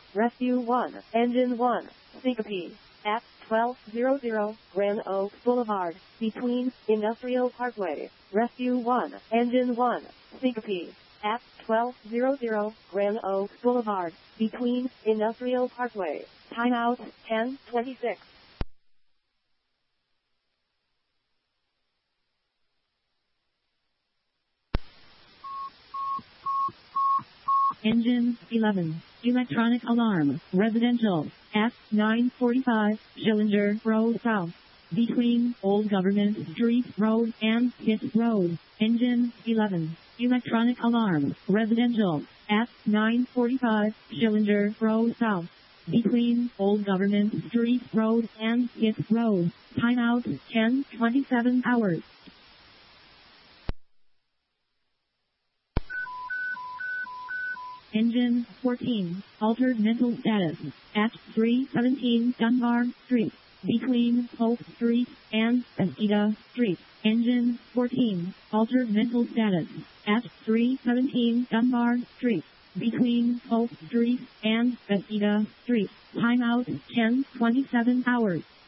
Rescue 1, Engine 1, Syncope, at 1200 Grand Oaks Boulevard, between Industrial Parkway. Rescue 1, Engine 1, Syncope, at 1200 Grand Oaks Boulevard, between Industrial Parkway. Timeout 10:26. Engine 11, electronic alarm, residential, at 945 Schillinger Road South, between Old Government Street Road and Pitt Road. Engine 11, electronic alarm, residential, at 945 Schillinger Road South, between Old Government Street Road and Pitt Road. Timeout 10:27 hours. Engine 14, altered mental status, at 317 Dunbar Street, between Polk Street and Bethesda Street. Engine 14, altered mental status, at 317 Dunbar Street, between Polk Street and Bethesda Street. Timeout 10:27 hours.